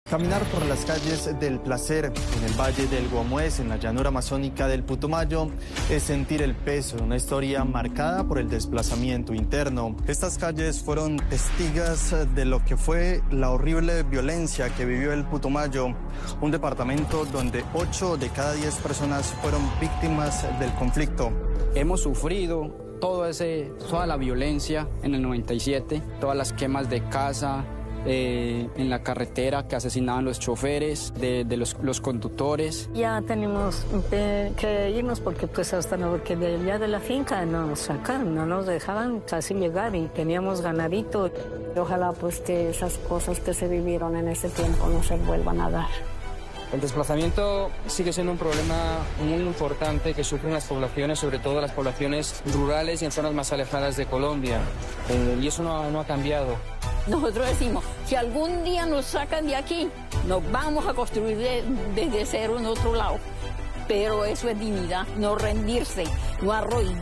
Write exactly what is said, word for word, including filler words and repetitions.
Caminar por las calles del placer en el Valle del Guamués, en la llanura amazónica del Putumayo, es sentir el peso de una historia marcada por el desplazamiento interno. Estas calles fueron testigos de lo que fue la horrible violencia que vivió el Putumayo, un departamento donde ocho de cada diez personas fueron víctimas del conflicto. Hemos sufrido todo ese, toda la violencia en el noventa y siete, todas las quemas de casa, Eh, en la carretera que asesinaban los choferes, de, de los, los conductores. Ya tenemos que irnos porque pues hasta no, porque de allá de la finca no nos sacaron, no nos dejaban casi llegar y teníamos ganadito. Ojalá pues que esas cosas que se vivieron en ese tiempo no se vuelvan a dar. El desplazamiento sigue siendo un problema muy importante que sufren las poblaciones, sobre todo las poblaciones rurales y en zonas más alejadas de Colombia. Eh, y eso no, no ha cambiado. Nosotros decimos, si algún día nos sacan de aquí, nos vamos a construir de, desde cero en otro lado. Pero eso es dignidad, no rendirse, no arrodillarse.